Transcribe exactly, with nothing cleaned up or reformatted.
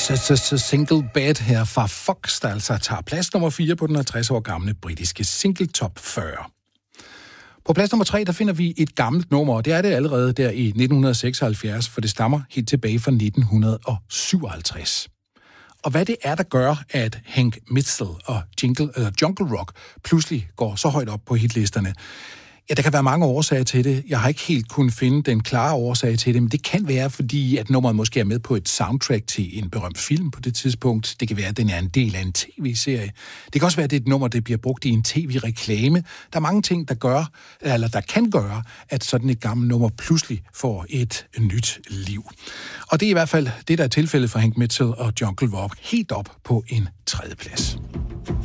Single Bed her fra Fox, der altså tager plads nummer fire på den halvtreds år gamle britiske single top fyrre. På plads nummer tre, der finder vi et gammelt nummer, og det er det allerede der i nitten seksoghalvfjerds, for det stammer helt tilbage fra nitten syvoghalvtreds. Og hvad det er, der gør, at Hank Mitchell og Jingle, eller Jungle Rock pludselig går så højt op på hitlisterne, ja, der kan være mange årsager til det. Jeg har ikke helt kunnet finde den klare årsag til det, men det kan være, fordi at nummeret måske er med på et soundtrack til en berømt film på det tidspunkt. Det kan være, at den er en del af en tv-serie. Det kan også være, at det er et nummer, der bliver brugt i en tv-reklame. Der er mange ting, der gør, eller der kan gøre, at sådan et gammelt nummer pludselig får et nyt liv. Og det er i hvert fald det, der er tilfældet for Hank Mitchell og Jungle Rock, helt op på en tredje plads.